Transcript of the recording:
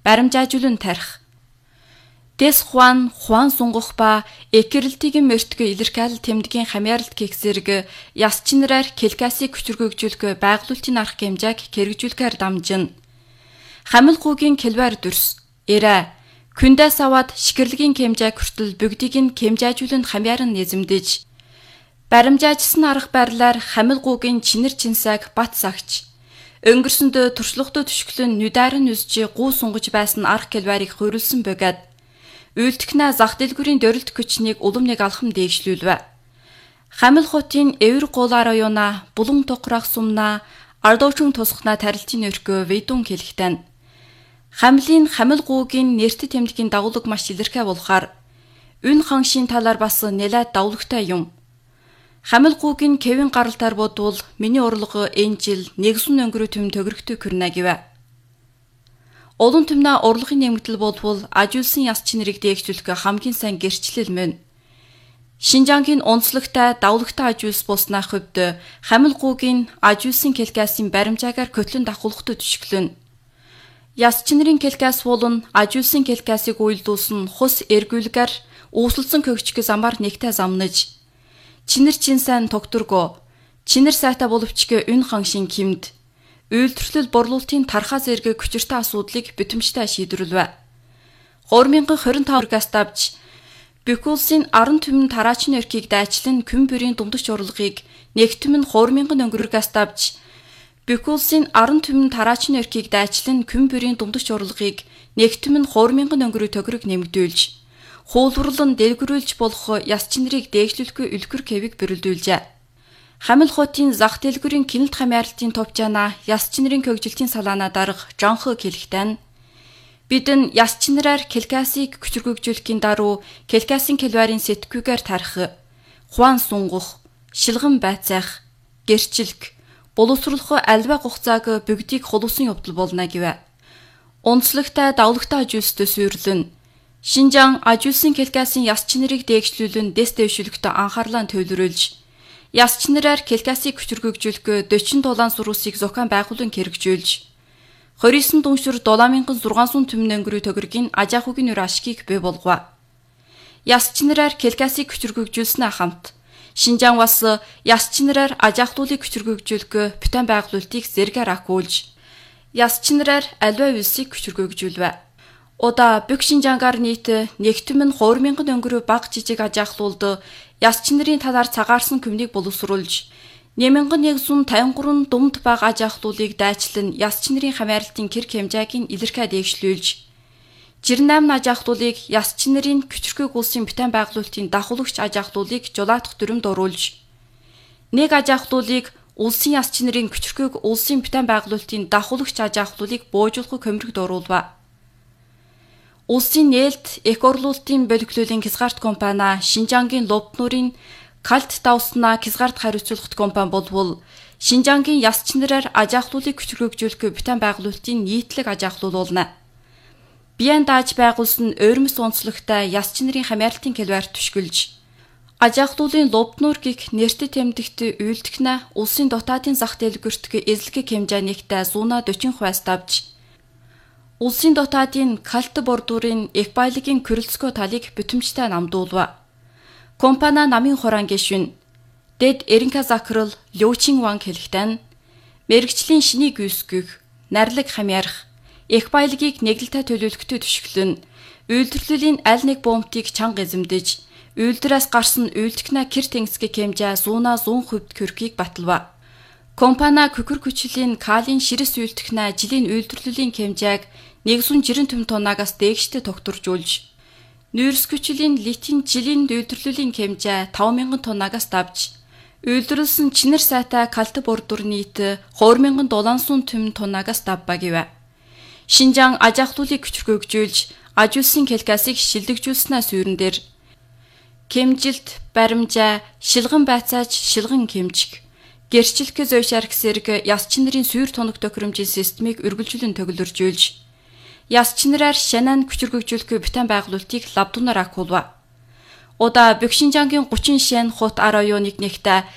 баримжаажуулан тарих. Дэс Хуан сунгах ба экэрлтигийн мөртгө илэрхийлэл тэмдгийн хамьяаралт гэх зэрэг яс чинраар келкасыг хүчрхэгжүүлэх байгуулалтын арга хэмжээг хэрэгжүүлэхээр дамжина. Хамилгуугийн келвар дүрс эра күндээс аваад шикэрлэгийн хэмжээг хүртэл бүгдийг нь хэмжэжүүлэн хамьяаран нэзэмдэж баримжаажсан арга барилаар хамилгуугийн чинэр чинсаг бат сагч өнгөрсөндөө туршлагатай түшгэлэн нүдарын үзжи гуу сунгаж байсан арга келварыг хуйруулсан бөгөөд үйлдэхнэ зах дэлгүүрийн дөрөлт хүчнийг уламныг алхам дээгшлүүлвэ. Хамилгуутын эвэр гуулаар оюуна булан тохрах сумна ардуучун тусахна тарилтын өркөө ведун хэлхтэн. Хамлын хамилгуугийн нэртэд тэмдгийн дагуулг маш илэрхий болохоор үн ханшийн талаар бас нэлээд давлагтай юм. Хамилгуугийн кевин гаралтаар бодвол миний урлага энэ жил нэгсэн өнгөрөө төм төгрөгтэй хүрнэ гэвэ. Олон төмнө урлагийн нэмэгдэл болвол ажуулсан яс чинрийг дээгжүүлэх хамгийн сайн гэрчлэл мөн. Шинжангийн онцлогтой давлагтай ажуулс болсны хувьд хамилгуугийн ажуулсан келкасын баримжаагаар көтлөн давхуулахад түшгэлэн. Яс чинрийн келкас болон ажуулсан келкасыг уйлдуулсан хус эргүүлгээр үүсэлсэн көгчг замаар нэгтээ замнаж чинэр чинсэн тогтурго чинэр сайта боловчг үн ханшийн кимд үйлдвэрлэл борлуулалтын тархаа зэрэг хүчиртэй асуудлыг битэмжтэй шийдвэрлэв. 3025 газ давж Бюкулсын 10 түмэн тараачны өрхийг дайчлан күн бүрийн дундаж урлагийг нэгтүм нь 3000 өнгөргөөс давж Бюкулсын 10 түмэн тараачны өрхийг дайчлан күн бүрийн дундаж урлагийг нэгтүм нь 3000 өнгөрөө төгрөг нэмэгдүүлж хуулбарлан дэлгэрүүлж болох яс чинрийг дээгжлүүлэхгүй үлгэр кевиг бэрэлдүүлжээ. Хамилгуутын зах дэлгүүрийн кинэлт хамьяаралтын товчаана яс чинрийн хөгжилтийн салаанаа дарга Жонхо хэлэхдээ бид нь яс чинраар келкасыг хүчрхэгжүүлэхийн даруй келкасын келварын сэтгүүгээр тарих, хуан сунгах, шилгэн байцаах, гэрчлэх, боловсруулах альва хугацааг бүгдийг хулуулсан явдал болно гэвэ. Онцлогтой давлагтай ажуулстай суйрлан Шинжаан ажуулсан келкасын яс чинрийг дээгжлүүлэн дэс дэвшүүлэхдээ анхаарлаа төвлөрүүлж яс чинраар келкасыг хүчрхэгжүүлэх 40 дулаан сурвсыг зохион байгуулан хэрэгжүүлж 29 дүншүр 7600 түмэн өнгөрөө төгрөгийн ажаахугийн өр ашгийг бий болгов. Яс чинраар келкасыг хүчрхэгжүүлснээ хамт Шинжаан бас яс чинраар ажаахлуулыг хүчрхэгжүүлэх бүтэн байгуулалтыг зэргээр ахиулж яс чинраар аливаа үйлсийг хүчрхэгжүүлвэ. Удаа бүх Шинжаангаар нийт нэгтүм нь 3000 өнгөрөө баг жижиг ажаахлуулд яс чинрийн талаар цагаарсан күмнийг боловсруулж 1153 думд баг ажаахлуулыг дайчлан яс чинрийн хамьяаралтын кэр хэмжээг нь илэрхий дээгшлүүлж 68 ажаахлуулыг яс чинрийн хүчрхэг улсын бүтэн байгуулалтын давхуулагч ажаахлуулыг жулаадах дүрмд оруулж нэг ажаахлуулыг улсын яс чинрийн хүчрхэг улсын бүтэн байгуулалтын давхуулагч ажаахлуулыг буужуулах хөмрөгд оруулва. Улсын нээлт экорлуулалтын боловсруулалтын хязгаарт компани Шинжаангийн Лобнуурын Калт давсна хязгаарт хариуцуулахт компани болвол Шинжаангийн яс чинраар ажаахлуулыг хүчрхэгжүүлэх бүтэн байгуулалтын нийтлэг ажаахлуул болно. Биеэн дааж байгуулсан ойрмос онцлогтой яс чинрийн хамьяаралтын келвар түшгэлж ажаахлуулын Лобнуур гих нэртэд тэмдэгт үйлдэхнэ улсын дотаадын зах дэлгүүрт эзлэх хэмжээ нэгтээ 140% давж улсын дотаадын калт бордуурын экбайлигийн Крыльцкö талыг битэмжтэй намдуулва. Компани намын хураан гишүүн Дэд Эренка Захрал Лёучин Ван хэлэхдээ мэрэгчлийн шинийг үүсгэх, нарлаг хамьяарах, экбайлигийг нэглэлтэй төлөвлөлтөд түшгэлэн үйлдвэрлэлийн аль нэг бомбтыг чанга эзэмдэж үйлдвэраас гарсан үйлдэхнэ кэр тэнгисгийн хэмжээ 100% хүрхийг баталва. Компани көхөр хүчлийн калин ширэс үйлдэхнэ жилийн үйлдвэрлэлийн хэмжээг 160 түмэн тоннаагаас дээштэй тогтворжуулж нүүрс хүчлийн литийн жилийн үйлдвэрлэлийн хэмжээ 5000 тоннаагаас давж үйлдвэрлсэн чинэр сайтай калт бордур нийт 2700 түмэн тоннаагаас давба гэвэ. Шинжаан ажаахлуулыг хүчрхэгжүүлж ажуулсан келкасыг шилдэгжүүлснээс үйрэн дээр хэмжилт, баримжаа, шилгэн байцааж, шилгэн хэмжих гэрчлэхээ зөйшарх зэрэг яс чинрийн сүйр тоног тохиромжийн системийг үргэлжлүүлэн төгөлөржүүлж яс чинраар шанаа хүчрхэгжүүлэх бүтэн байгуулалтыг лабдунаар ахиулва. Удаа бүх Шинжаангийн 30 шан хут 10 юуныг нэгтээ